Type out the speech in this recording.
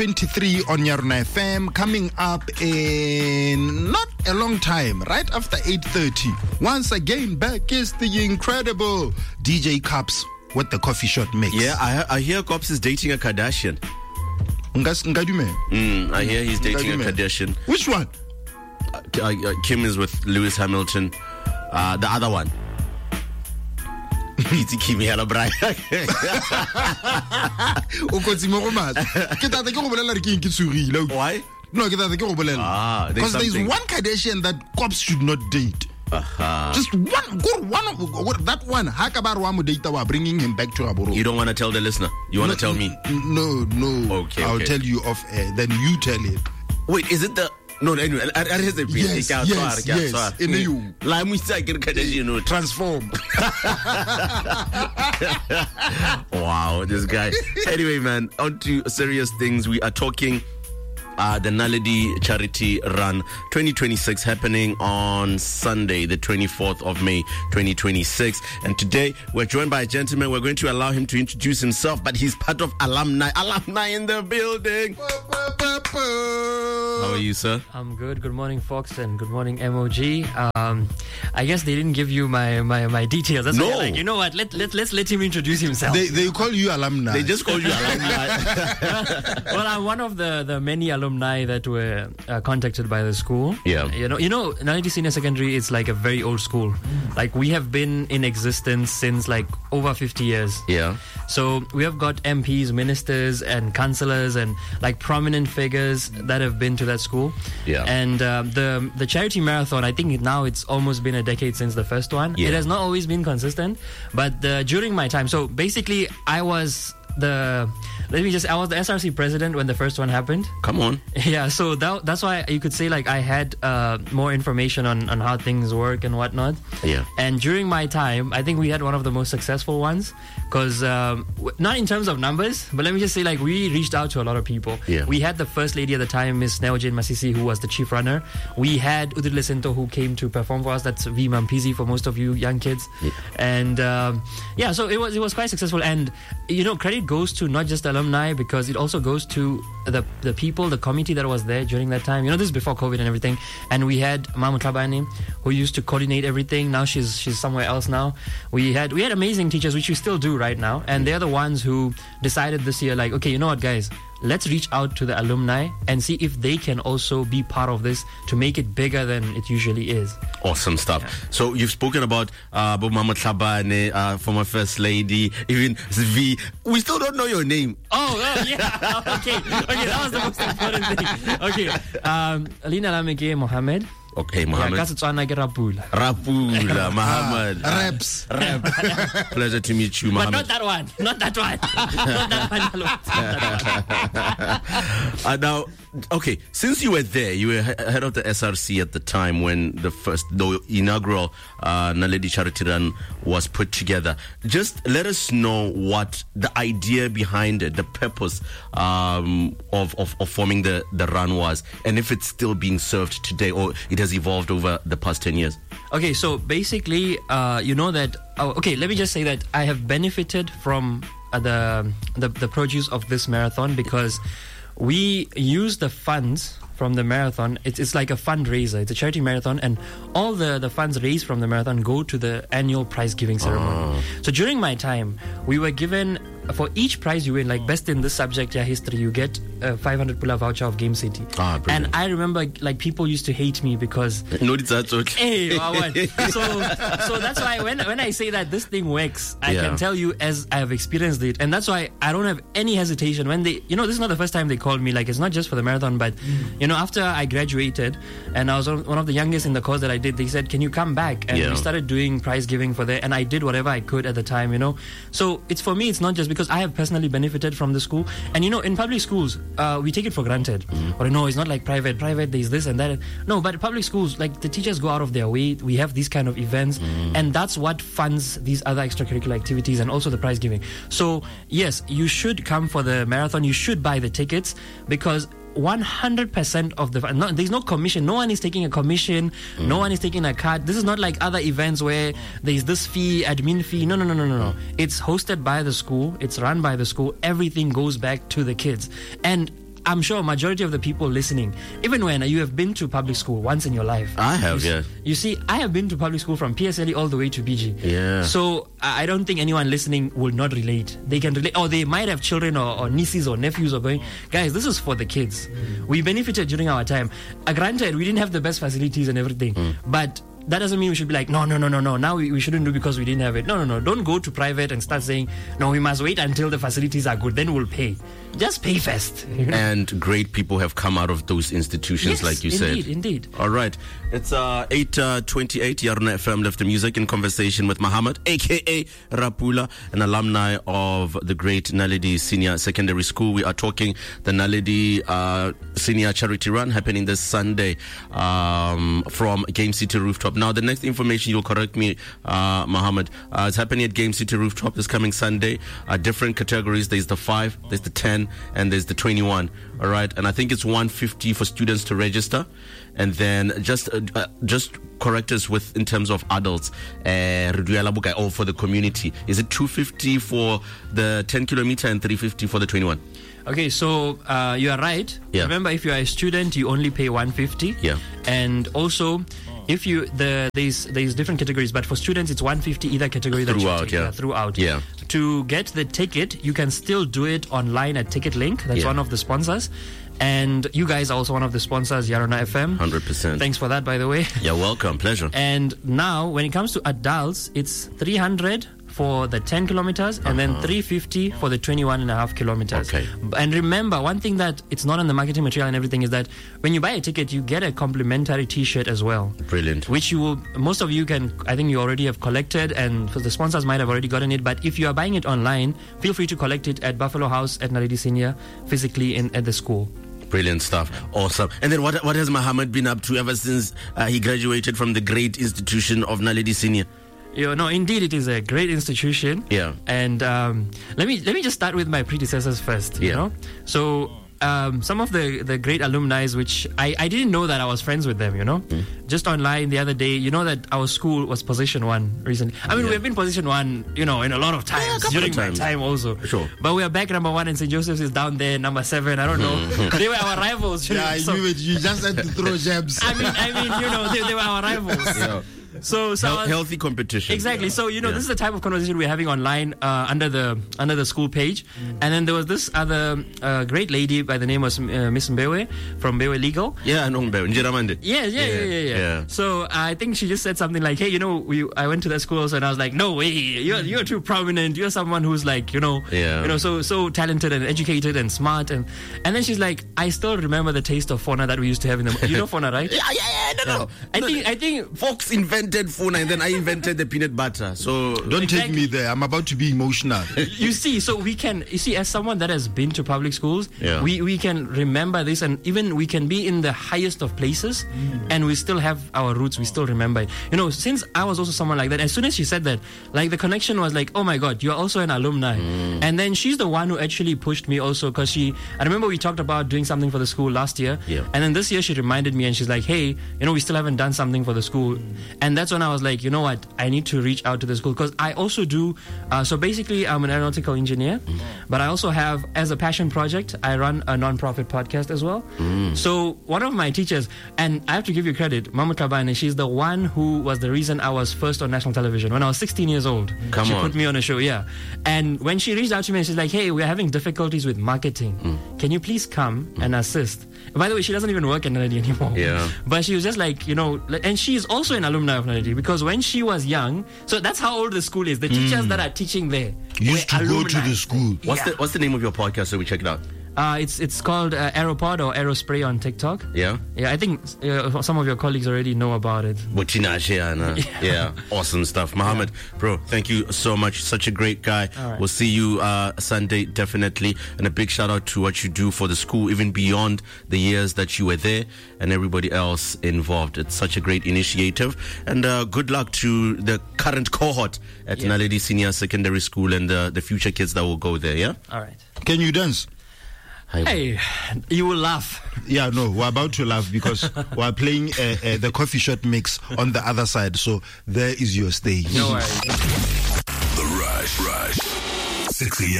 23 on Yarna FM, coming up in not a long time, right after 8:30. Once again, back is the incredible DJ Cops with the coffee shop mix. Yeah, I hear Cops is dating a Kardashian. I hear he's dating a Kardashian. Which one? Kim is with Lewis Hamilton. The other one. It's Kimi Halabrai. Why? No, because there's one Kardashian that Cops should not date. Just one. That one. Hakabar data wa bringing him back to Aboro. You don't want to tell the listener. You want to tell me? No. Okay. I'll tell you off air. Then you tell it. Wait, is it the? No, anyway. Yes. In you. Transform. Wow, this guy. Anyway, man. On to serious things. We are talking. The Naledi Charity Run 2026 happening on Sunday, the 24th of May, 2026. And today we're joined by a gentleman. We're going to allow him to introduce himself, but he's part of alumni in the building. How are you, sir? I'm good. Good morning, Fox, and good morning, MOG. I guess they didn't give you my details. That's why, like, you know what? Let's let him introduce himself. They call you alumni. They just call you alumni. Well, I'm one of the many alumni that were contacted by the school. Yeah. You know, Naledi Senior Secondary is like a very old school. Like, we have been in existence since like over 50 years. Yeah. So we have got MPs, ministers, and councillors, and like prominent figures that have been to that school. Yeah. And the charity marathon, I think now it's almost been a decade since the first one. Yeah. It has not always been consistent, but during my time, so basically I was the SRC president when the first one happened. Come on. Yeah, so that's why you could say like I had more information on how things work and whatnot. Yeah. And during my time, I think we had one of the most successful ones because not in terms of numbers, but let me just say like we reached out to a lot of people. Yeah. We had the first lady at the time, Miss Neojane Masisi, who was the chief runner. We had Udrile Sento, who came to perform for us. That's V Mampizi for most of you young kids. Yeah. And so it was quite successful. And you know, credit goes to not just alumni, because it also goes to the people, the committee that was there during that time. You know, this is before COVID and everything. And we had Mamu Tabani, who used to coordinate everything. Now she's somewhere else now. We had amazing teachers, which we still do right now. And they're the ones who decided this year, like, okay, you know what, guys? Let's reach out to the alumni and see if they can also be part of this to make it bigger than it usually is. Awesome stuff. Yeah. So you've spoken about Mama Tlhabane, former First Lady, even V. We still don't know your name. Oh yeah. Okay, that was the most important thing. Okay, Alina Lameke Mohammed. Okay, Mohammed. Rapula, Mohammed. Reps. Pleasure to meet you, Mohammed. But not that one. Now, okay, since you were there, you were head of the SRC at the time when the inaugural Naledi Charity Run was put together. Just let us know what the idea behind it, the purpose of forming the run was, and if it's still being served today or it has evolved over the past 10 years. Okay, so basically, you know that. Let me just say that I have benefited from the produce of this marathon because we use the funds from the marathon. It's like a fundraiser. It's a charity marathon, and all the funds raised from the marathon go to the annual prize giving ceremony. So during my time, we were given, for each prize you win, like best in this subject, history, you get a 500 pula voucher of Game City. And I remember like people used to hate me because no, it's that okay. So that's why when I say that this thing works, I can tell you as I have experienced it, and that's why I don't have any hesitation when they, you know, this is not the first time they called me. Like, it's not just for the marathon, but you know, after I graduated and I was one of the youngest in the course that I did, they said, can you come back? And we started doing prize giving for that, and I did whatever I could at the time, you know. So it's, for me, it's not just because I have personally benefited from the school. And you know, in public schools, we take it for granted. Or no, it's not like private, there's this and that. No, but public schools, like, the teachers go out of their way. We have these kind of events, and that's what funds these other extracurricular activities and also the prize giving. So yes, you should come for the marathon. You should buy the tickets, because 100% of the there's no commission. No one is taking a commission. No one is taking a cut. This is not like other events where there's this fee, admin fee. No. It's hosted by the school. It's run by the school. Everything goes back to the kids. And I'm sure majority of the people listening, even when you have been to public school once in your life. I have, yeah. You see, I have been to public school from PSLE all the way to BG. Yeah. So I don't think anyone listening will not relate. They can relate, or they might have children or nieces or nephews or going, guys, this is for the kids. We benefited during our time. Granted, we didn't have the best facilities and everything, but that doesn't mean we should be like, no. Now we shouldn't do because we didn't have it. No. Don't go to private and start saying, no, we must wait until the facilities are good, then we'll pay. Just pay first. And great people have come out of those institutions, yes, like you said. Indeed. All right. It's 8:28. Yarna FM left the music in conversation with Muhammad, a.k.a. Rapula, an alumni of the great Naledi Senior Secondary School. We are talking the Naledi Senior Charity Run happening this Sunday from Game City Rooftop. Now, the next information, you'll correct me, Muhammad, it's happening at Game City Rooftop this coming Sunday. Different categories. There's the 5, there's the 10, and there's the 21. All right. And I think it's $150 for students to register. And then just correct us with in terms of adults, or for the community. Is it $250 for the 10 kilometer and $350 for the 21? Okay, so you are right. Yeah. Remember, if you are a student, you only pay $150. Yeah. And also, if you there's different categories, but for students it's $150 either category that Throughout, you take. yeah. Throughout. Yeah. To get the ticket, you can still do it online at TicketLink. That's one of the sponsors. And you guys are also one of the sponsors, Yarona FM. 100%. Thanks for that, by the way. You're welcome. Pleasure. And now, when it comes to adults, it's $300 for the 10 kilometers and then $350 for the 21.5 kilometers. Okay. And remember, one thing that it's not on the marketing material and everything is that when you buy a ticket, you get a complimentary t-shirt as well. Brilliant. Which most of you can, I think you already have collected, and the sponsors might have already gotten it. But if you are buying it online, feel free to collect it at Buffalo House at Naledi Senior, physically at the school. Brilliant stuff. Awesome. And then what has Muhammad been up to ever since he graduated from the great institution of Naledi Senior? No, indeed, it is a great institution. Yeah. And let me just start with my predecessors first. You know, so some of the great alumni, which I didn't know that I was friends with them. You know, just online the other day. You know that our school was position 1 recently. I mean, we have been position 1, in a lot of times during my time also. Sure. But we are back number 1, and St. Joseph's is down there number 7. I don't know. They were our rivals. Yeah, I knew it. You just had to throw jabs. I mean, they were our rivals. Yeah. So healthy competition. Exactly. So this is the type of conversation we're having online under the school page. And then there was this other great lady by the name of Miss Mbewe from Mbewe Legal. Yeah, I know Mbewe. Njiramande. Yeah. So I think she just said something like, "Hey, I went to that school also," and I was like, "No way, you're too prominent. You're someone who's like, so talented and educated and smart." And then she's like, "I still remember the taste of Fona that we used to have in the. You know Fona, right?" No. I think folks invented Fona and then I invented the peanut butter. So don't take me there. I'm about to be emotional. You see, as someone that has been to public schools, we can remember this, and even we can be in the highest of places and we still have our roots. We still remember it. Since I was also someone like that, as soon as she said that, like, the connection was like, oh my God, you're also an alumni. And then she's the one who actually pushed me also, because I remember we talked about doing something for the school last year. Yeah. And then this year she reminded me and she's like, hey, we still haven't done something for the school. And that's when I was like, you know what, I need to reach out to the school, because I also do, so basically I'm an aeronautical engineer, but I also have, as a passion project, I run a non-profit podcast as well. So one of my teachers, and I have to give you credit, Mama Kabane, she's the one who was the reason I was first on national television. When I was 16 years old, she put me on a show, And when she reached out to me and she's like, hey, we're having difficulties with marketing. Can you please come and assist? By the way, she doesn't even work at Naledi anymore. Yeah. But she was just like, and she's also an alumni of Naledi, because when she was young, so that's how old the school is. The teachers that are teaching there used to go to the school. What's the name of your podcast so we check it out? It's called Aeropod or Aerospray on TikTok. Yeah? Yeah, I think some of your colleagues already know about it. Yeah. Awesome stuff. Muhammad, bro, thank you so much. Such a great guy. Right. We'll see you Sunday, definitely. And a big shout out to what you do for the school, even beyond the years that you were there, and everybody else involved. It's such a great initiative. And good luck to the current cohort at Naledi Senior Secondary School and the future kids that will go there, yeah? All right. Can you dance? Hey, you will laugh. Yeah, no, we're about to laugh because we're playing the coffee shot mix on the other side. So there is your stage. No worries. The Rush. 6 a.m.